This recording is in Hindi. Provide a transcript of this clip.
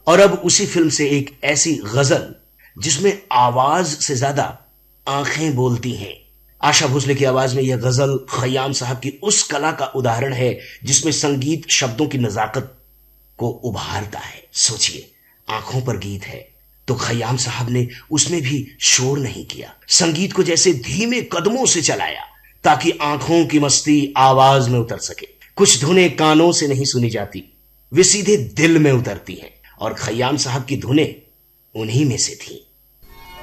और अब उसी फिल्म से एक ऐसी गजल जिसमें आवाज से ज्यादा आंखें बोलती हैं। आशा भोसले की आवाज में यह गजल खयाम साहब की उस कला का उदाहरण है जिसमें संगीत शब्दों की नजाकत को उभारता है। सोचिए, आंखों पर गीत है तो खयाम साहब ने उसमें भी शोर नहीं किया, संगीत को जैसे धीमे कदमों से चलाया ताकि आंखों की मस्ती आवाज में उतर सके। कुछ धुनें कानों से नहीं सुनी जाती, वे सीधे दिल में उतरती हैं, और खयाम साहब की धुनें उन्हीं में से थी।